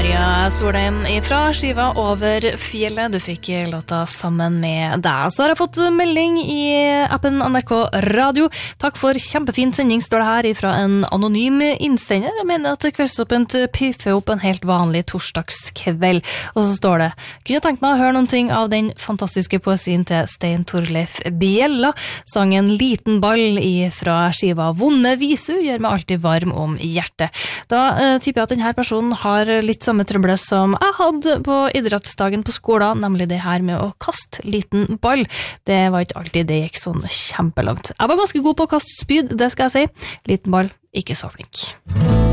Maria Solheim fra skiva Over fjellet. Du fikk låta sammen med deg. Så har jeg fått melding i appen NRK Radio. Takk for kjempefin sending, står det her fra en anonym innsender. Jeg mener at Kveldsåpent piffer opp en helt vanlig torsdagskveld. Og så står det: kunne tenkt meg å høre noen ting av den fantastiske poesien til Stein Torleif Bjella. Sangen Liten ball fra skiva Vonde visu gjør meg alltid varm om hjertet. Da tipper jeg at denne personen har litt samme trøbbel som jeg hadde på idrettsdagen på skolen, nemlig det her med å kaste liten ball. Det var ikke alltid det gikk sånn kjempelangt. Jeg var ganske god på å kaste spyd, det skal jeg si. Liten ball, ikke så flink.